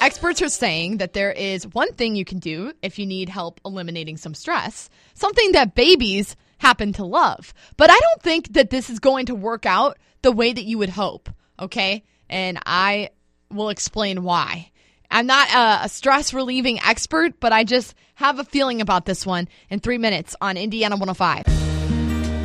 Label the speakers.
Speaker 1: experts are saying that there is one thing you can do if you need help eliminating some stress, something that babies happen to love. But I don't think that this is going to work out the way that you would hope, okay? And I will explain why. I'm not a stress relieving expert, but I just have a feeling about this one in 3 minutes on Indiana 105.